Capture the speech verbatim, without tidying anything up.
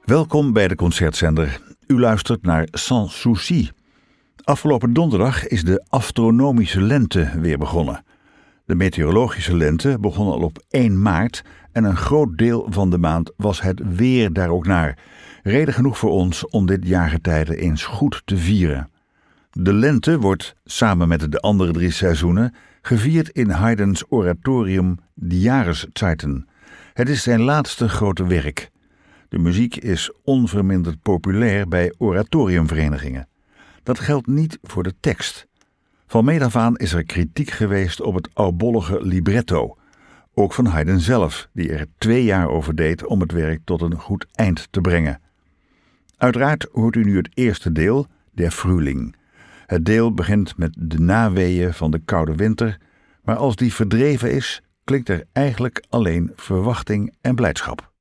Welkom bij de Concertzender. U luistert naar Sans Souci. Afgelopen donderdag is de astronomische lente weer begonnen. De meteorologische lente begon al op één maart en een groot deel van de maand was het weer daar ook naar. Reden genoeg voor ons om dit jaargetijde eens goed te vieren. De lente wordt, samen met de andere drie seizoenen, gevierd in Haydn's oratorium Die Jahreszeiten. Het is zijn laatste grote werk. De muziek is onverminderd populair bij oratoriumverenigingen. Dat geldt niet voor de tekst. Van meet af aan is er kritiek geweest op het oudbollige libretto. Ook van Haydn zelf, die er twee jaar over deed om het werk tot een goed eind te brengen. Uiteraard hoort u nu het eerste deel, Der Frühling. Het deel begint met de naweeën van de koude winter, maar als die verdreven is, klinkt er eigenlijk alleen verwachting en blijdschap.